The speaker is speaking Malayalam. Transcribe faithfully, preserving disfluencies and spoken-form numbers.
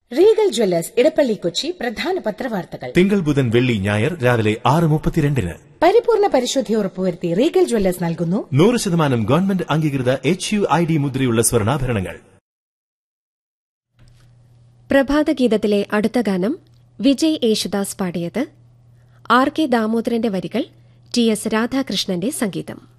റീഗൽ ജ്വല്ലേഴ്സ് ഇടപ്പള്ളി കൊച്ചി പ്രധാന പത്രവാർത്തകൾ തിങ്കൾ ബുധൻ വെള്ളി ഞായർ രാവിലെ ആറ് മുപ്പത്തിരണ്ടിന്. പരിപൂർണ പരിശുദ്ധി ഉറപ്പുവരുത്തി റീഗൽ ജ്വല്ലേഴ്സ് നൽകുന്നു നൂറ് ശതമാനം ഗവൺമെന്റ് അംഗീകൃത എച്ച് യു ഐ ഡി മുദ്രയുള്ള സ്വർണ്ണാഭരണങ്ങൾ. പ്രഭാതഗീതത്തിലെ അടുത്ത ഗാനം വിജയ് യേശുദാസ് പാടിയത്. ആർ കെ ദാമോദരന്റെ വരികൾ, ടി എസ് രാധാകൃഷ്ണന്റെ സംഗീതം.